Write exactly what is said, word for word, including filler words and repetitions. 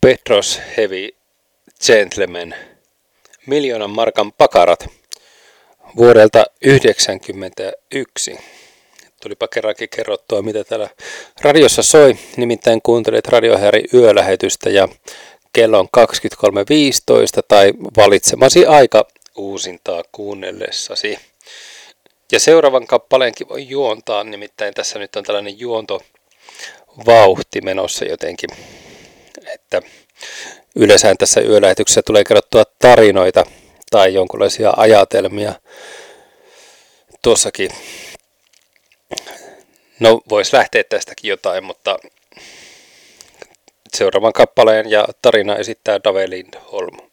Petros Heavy Gentleman, miljoonan markan pakarat vuodelta yhdeksänkymmentäyksi. Tulipa kerrankin kerrottua, mitä täällä radiossa soi. Nimittäin kuuntelit Radiohäiri yölähetystä ja kello on kaksikymmentäkolme viisitoista tai valitsemasi aika uusintaa kuunnellessasi. Ja seuraavan kappaleenkin voi juontaa, nimittäin tässä nyt on tällainen juontovauhti menossa jotenkin. Että yleensä tässä yölähetyksessä tulee kerrottua tarinoita tai jonkinlaisia ajatelmia. Tuossakin, no voisi lähteä tästäkin jotain, mutta seuraavan kappaleen ja tarina esittää Dave Lindholm.